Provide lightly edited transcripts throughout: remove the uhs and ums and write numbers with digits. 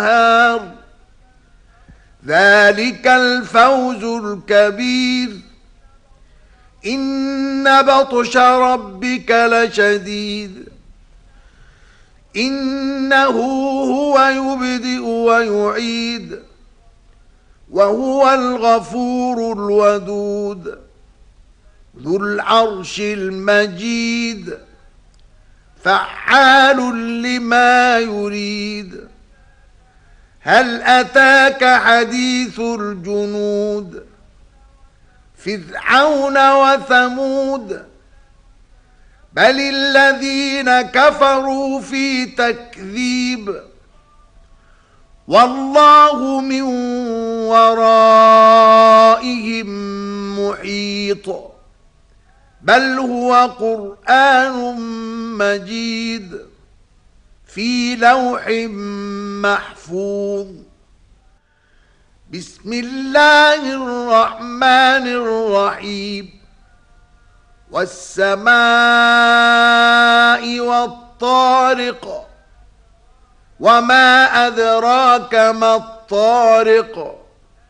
والنهار ذلك الفوز الكبير. إن بطش ربك لشديد إنه هو يبدئ ويعيد وهو الغفور الودود ذو العرش المجيد فعال لما يريد. هل أتاك حديث الجنود فرعون وثمود بل الذين كفروا في تكذيب والله من ورائهم محيط بل هو قرآن مجيد في لوح محفوظ. بسم الله الرحمن الرحيم والسماء والطارق وما أدراك ما الطارق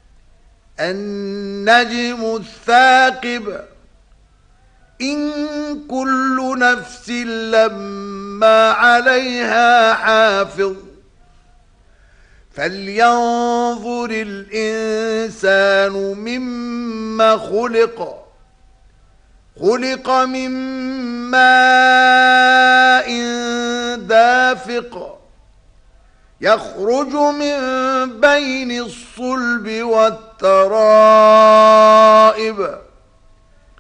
النجم الثاقب إن كل نفس لما عليها حافظ فلينظر الإنسان مما خلق من ماء دافق يخرج من بين الصلب والترائب